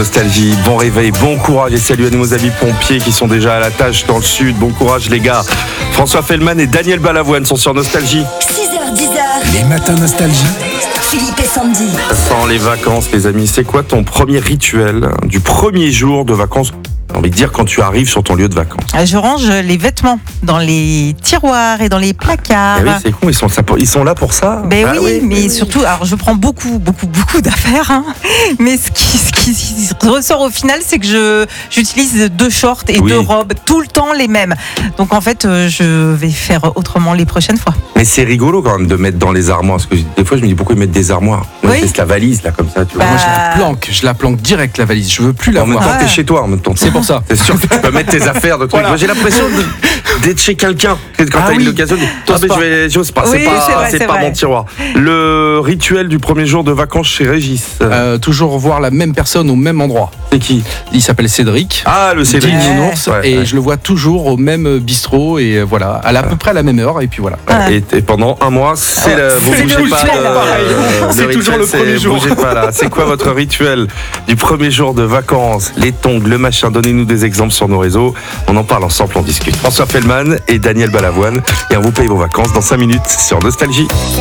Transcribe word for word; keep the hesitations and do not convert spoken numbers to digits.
Nostalgie, bon réveil, bon courage et salut à nos amis pompiers qui sont déjà à la tâche dans le sud. Bon courage les gars. François Fellman et Daniel Balavoine sont sur Nostalgie. six heures dix heures. Les matins Nostalgie. Philippe et Sandy. Sans les vacances les amis, c'est quoi ton premier rituel du premier jour de vacances? J'ai envie de dire quand tu arrives sur ton lieu de vacances. Je range les vêtements dans les tiroirs et dans les placards. Eh oui, c'est con, ils sont, ils sont là pour ça. Ben Ah oui, mais surtout, alors je prends beaucoup, beaucoup, beaucoup d'affaires, hein, mais ce qui, ce qui ressort au final, c'est que je j'utilise deux shorts et Oui. deux robes, tout le temps les mêmes. Donc en fait, euh, je vais faire autrement les prochaines fois. Mais c'est rigolo quand même de mettre dans les armoires. Parce que des fois, je me dis pourquoi ils mettent des armoires. Moi, Oui. je laisse la valise là comme ça, tu vois. Bah, Moi, je la planque, je la planque direct la valise. Je veux plus la En même voir. temps, t'es Ouais. chez toi en même temps. C'est pour ça. C'est sûr que tu peux mettre tes affaires de trucs. Voilà. Moi, j'ai l'impression de- d'être chez quelqu'un. Quand Ah t'as eu oui. l'occasion de. T'oses Ah, mais pas. je vais, j'ose pas. Oui, c'est pas, c'est vrai, c'est c'est pas vrai. mon tiroir. Le rituel du premier jour de vacances chez Régis. Euh, toujours voir la même personne au même endroit. C'est qui? Il s'appelle Cédric. Ah, le Cédric. Dit Ouais. Nounours, Ouais, et ouais. je le vois toujours au même bistrot et euh, voilà, à, la- à peu près à la même heure et puis voilà. Ouais. Et, et pendant un mois, c'est le, vous C'est bougez le pas. rituel, le- pareil. le C'est toujours rituel, le premier c'est jour. Bougez pas là. C'est quoi votre rituel du premier jour de vacances? Les tongs, le machin. Donnez-nous des exemples sur nos réseaux. On en parle ensemble, on discute. François Fellman et Daniel Balavoine. Et on vous paye vos vacances dans cinq minutes sur Nostalgie.